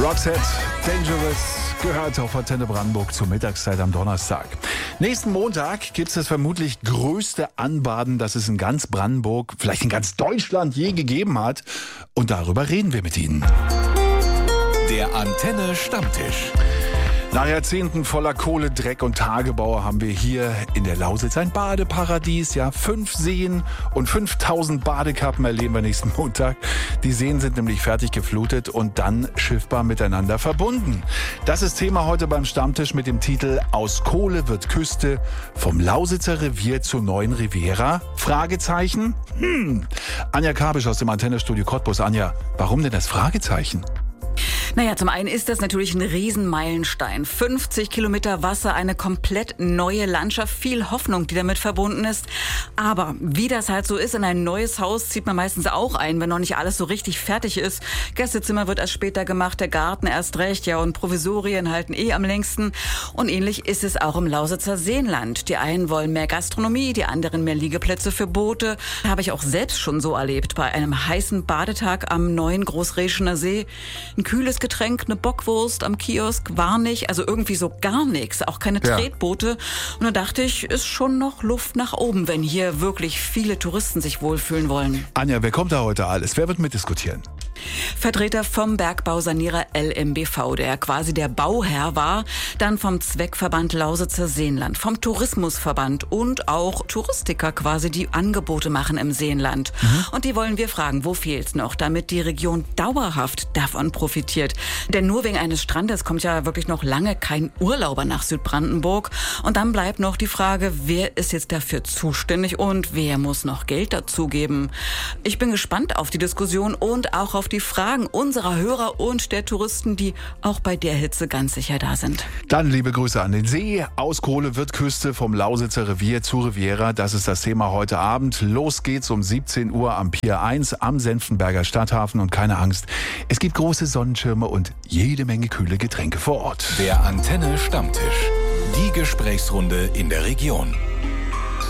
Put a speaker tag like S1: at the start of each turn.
S1: Roxette, Dangerous, gehört auf Antenne Brandenburg zur Mittagszeit am Donnerstag. Nächsten Montag gibt es das vermutlich größte Anbaden, das es in ganz Brandenburg, vielleicht in ganz Deutschland je gegeben hat. Und darüber reden wir mit Ihnen.
S2: Der Antenne Stammtisch.
S1: Nach Jahrzehnten voller Kohle, Dreck und Tagebau haben wir hier in der Lausitz ein Badeparadies. Ja, 5 Seen und 5000 Badekappen erleben wir nächsten Montag. Die Seen sind nämlich fertig geflutet und dann schiffbar miteinander verbunden. Das ist Thema heute beim Stammtisch mit dem Titel Aus Kohle wird Küste, vom Lausitzer Revier zur neuen Riviera? Fragezeichen? Anja Kabisch aus dem Antennestudio Cottbus. Anja, warum denn das Fragezeichen?
S3: Naja, zum einen ist das natürlich ein Riesenmeilenstein. 50 Kilometer Wasser, eine komplett neue Landschaft, viel Hoffnung, die damit verbunden ist. Aber wie das halt so ist, in ein neues Haus zieht man meistens auch ein, wenn noch nicht alles so richtig fertig ist. Gästezimmer wird erst später gemacht, der Garten erst recht, ja, und Provisorien halten am längsten. Und ähnlich ist es auch im Lausitzer Seenland. Die einen wollen mehr Gastronomie, die anderen mehr Liegeplätze für Boote. Habe ich auch selbst schon so erlebt, bei einem heißen Badetag am neuen Großreschener See. Ein kühles Getränk, eine Bockwurst am Kiosk, war nicht, also irgendwie so gar nichts, auch keine Tretboote. Und da dachte ich, ist schon noch Luft nach oben, wenn hier wirklich viele Touristen sich wohlfühlen wollen.
S1: Anja, wer kommt da heute alles? Wer wird mitdiskutieren?
S3: Vertreter vom Bergbausanierer LMBV, der quasi der Bauherr war, dann vom Zweckverband Lausitzer Seenland, vom Tourismusverband und auch Touristiker quasi, die Angebote machen im Seenland. Und die wollen wir fragen, wo fehlt's noch, damit die Region dauerhaft davon profitiert. Denn nur wegen eines Strandes kommt ja wirklich noch lange kein Urlauber nach Südbrandenburg. Und dann bleibt noch die Frage, wer ist jetzt dafür zuständig und wer muss noch Geld dazugeben? Ich bin gespannt auf die Diskussion und auch auf die Fragen unserer Hörer und der Touristen, die auch bei der Hitze ganz sicher da sind.
S1: Dann liebe Grüße an den See. Aus Kohle wird Küste, vom Lausitzer Revier zur Riviera. Das ist das Thema heute Abend. Los geht's um 17 Uhr am Pier 1 am Senftenberger Stadthafen. Und keine Angst, es gibt große Sonnenschirme und jede Menge kühle Getränke vor Ort.
S2: Der Antenne Stammtisch. Die Gesprächsrunde in der Region.